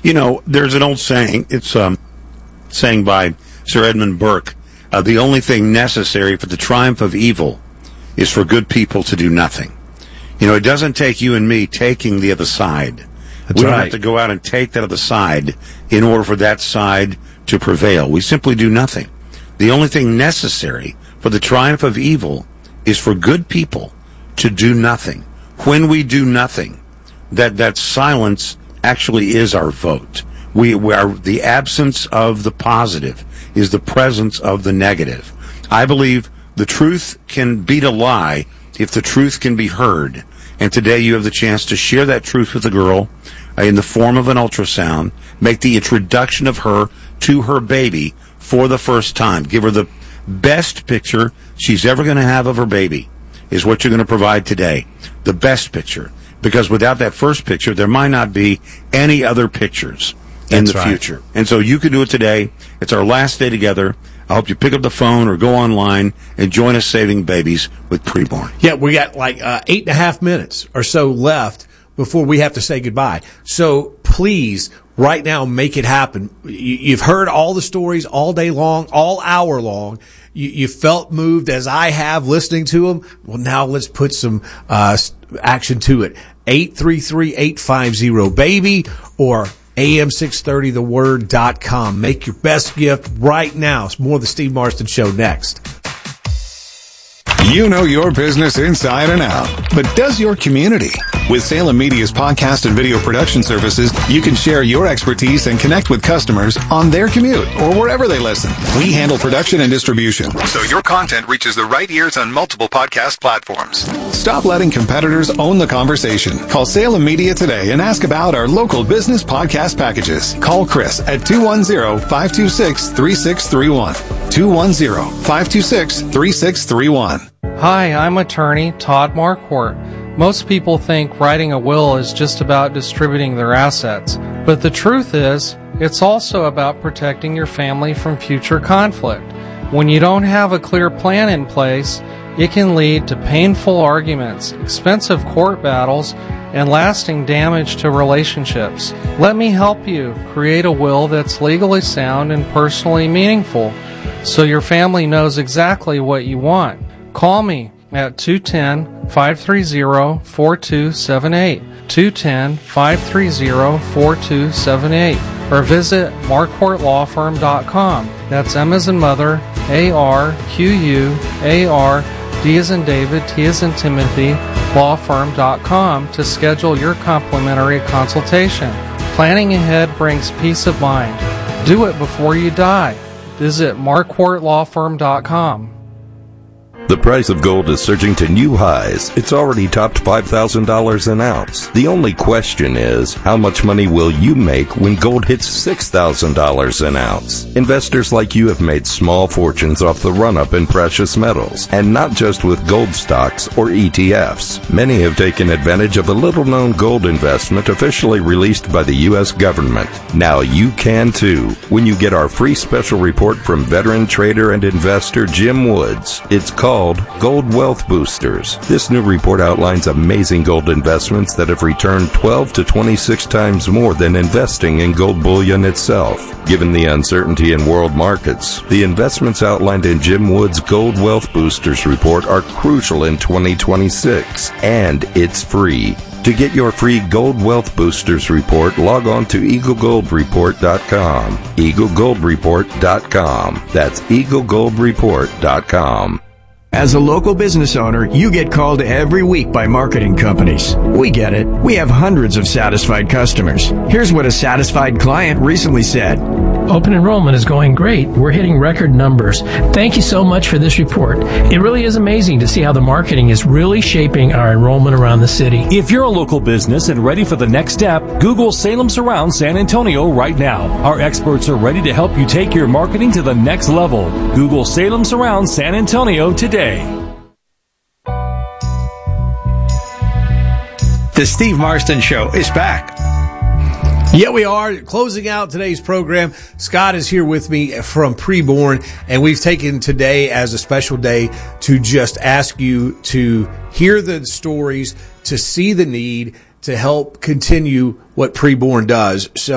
There's an old saying. It's saying by Sir Edmund Burke, the only thing necessary for the triumph of evil is for good people to do nothing. It doesn't take you and me taking the other side. We don't have to go out and take that other side in order for that side to prevail. We simply do nothing. The only thing necessary for the triumph of evil is for good people to do nothing. When we do nothing, that silence actually is our vote. We are the absence of the positive is the presence of the negative. I believe the truth can beat a lie if the truth can be heard. And today you have the chance to share that truth with a girl in the form of an ultrasound, make the introduction of her to her baby for the first time. Give her the best picture she's ever going to have of her baby is what you're going to provide today. The best picture. Because without that first picture, there might not be any other pictures in the future. And so you can do it today. It's our last day together. I hope you pick up the phone or go online and join us saving babies with Preborn. Yeah, we got like 8.5 minutes or so left before we have to say goodbye. So please, right now, make it happen. You've heard all the stories all day long, all hour long. You felt moved as I have listening to them. Well, now let's put some action to it. 833-850-BABY or am630theword.com. Make your best gift right now. It's more of the Steve Marston Show next. You know your business inside and out, but does your community? With Salem Media's podcast and video production services, you can share your expertise and connect with customers on their commute or wherever they listen. We handle production and distribution, so your content reaches the right ears on multiple podcast platforms. Stop letting competitors own the conversation. Call Salem Media today and ask about our local business podcast packages. Call Chris at 210-526-3631. 210-526-3631. Hi, I'm attorney Todd Marquardt. Most people think writing a will is just about distributing their assets, but the truth is, it's also about protecting your family from future conflict. When you don't have a clear plan in place, it can lead to painful arguments, expensive court battles, and lasting damage to relationships. Let me help you create a will that's legally sound and personally meaningful, so your family knows exactly what you want. Call me at 210-530-4278, 210-530-4278, or visit marquardtlawfirm.com. That's M as in mother, A-R-Q-U-A-R, D as in David, T as in Timothy, lawfirm.com to schedule your complimentary consultation. Planning ahead brings peace of mind. Do it before you die. Visit marquardtlawfirm.com. The price of gold is surging to new highs. It's already topped $5,000 an ounce. The only question is, how much money will you make when gold hits $6,000 an ounce? Investors like you have made small fortunes off the run-up in precious metals, and not just with gold stocks or ETFs. Many have taken advantage of a little-known gold investment officially released by the U.S. government. Now you can too, when you get our free special report from veteran trader and investor Jim Woods. It's called Gold Wealth Boosters. This new report outlines amazing gold investments that have returned 12 to 26 times more than investing in gold bullion itself. Given the uncertainty in world markets, the investments outlined in Jim Woods' Gold Wealth Boosters report are crucial in 2026, and it's free. To get your free Gold Wealth Boosters report, log on to EagleGoldReport.com. EagleGoldReport.com. That's EagleGoldReport.com. As a local business owner, you get called every week by marketing companies. We get it. We have hundreds of satisfied customers. Here's what a satisfied client recently said. Open enrollment is going great. We're hitting record numbers. Thank you so much for this report. It really is amazing to see how the marketing is really shaping our enrollment around the city. If you're a local business and ready for the next step, Google Salem Surround San Antonio right now. Our experts are ready to help you take your marketing to the next level. Google Salem Surround San Antonio today. The Steve Marston Show is back. Yeah, we are closing out today's program. Scott is here with me from Preborn, and we've taken today as a special day to just ask you to hear the stories, to see the need, to help continue what Preborn does. So